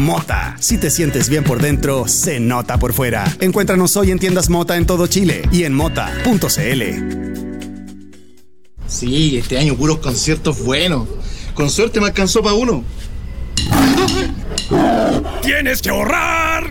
Mota. Si te sientes bien por dentro, se nota por fuera. Encuéntranos hoy en tiendas Mota en todo Chile y en mota.cl. Sí, este año puros conciertos buenos. Con suerte me alcanzó para uno. ¡Tienes que ahorrar!